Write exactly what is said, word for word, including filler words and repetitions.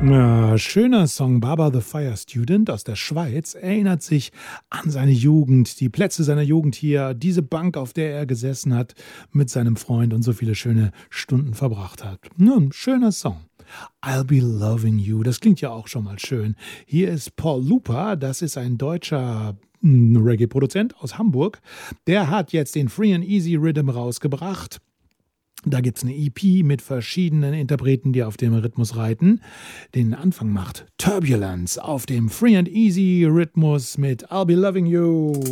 Ja, schöner Song. Baba the Fire Student aus der Schweiz erinnert sich an seine Jugend, die Plätze seiner Jugend hier, diese Bank, auf der er gesessen hat mit seinem Freund und so viele schöne Stunden verbracht hat. Ja, ein schöner Song. I'll Be Loving You, das klingt ja auch schon mal schön. Hier ist Paul Lupa, das ist ein deutscher mm, Reggae-Produzent aus Hamburg. Der hat jetzt den Free and Easy Rhythm rausgebracht. Da gibt es eine E P mit verschiedenen Interpreten, die auf dem Rhythmus reiten. Den Anfang macht Turbulence auf dem Free and Easy Rhythmus mit I'll Be Loving You.